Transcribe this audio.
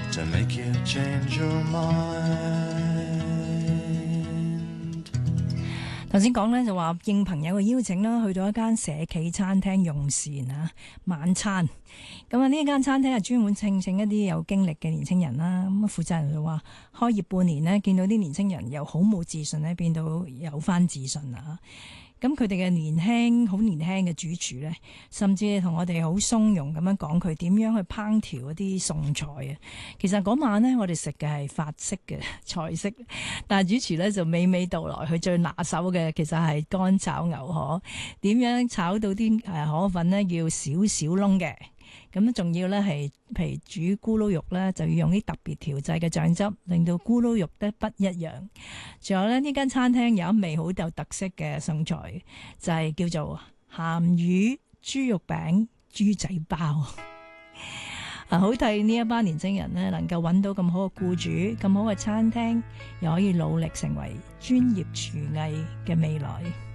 to make you change your mind。 頭先講咧就話應朋友嘅邀請啦，去到一間社企餐廳用膳啊晚餐。咁啊呢間餐廳係專門聘請一啲有經歷嘅年青人啦。咁啊負責人就話開業半年呢，見到啲年青人由好冇自信咧變到有翻自信啊。咁佢哋嘅好年輕嘅主廚呢，甚至同我哋好鬆容咁樣講佢點樣去烹調一啲餸菜啊。其實嗰晚呢，我哋食嘅係法式嘅菜式，但係主廚呢就娓娓道來，佢最拿手嘅其實係乾炒牛河，點樣炒到啲河粉呢要少少窿嘅。咁仲要咧係，譬如煮咕嚕肉咧，就要用啲特別調製嘅醬汁，令到咕嚕肉都不一樣。仲有咧，呢間餐廳有一味好有特色嘅餸菜，就係叫做鹹魚豬肉餅豬仔包。好替呢一班年青人呢，能夠揾到咁好嘅僱主、咁好嘅餐廳，又可以努力成為專業廚藝嘅未來。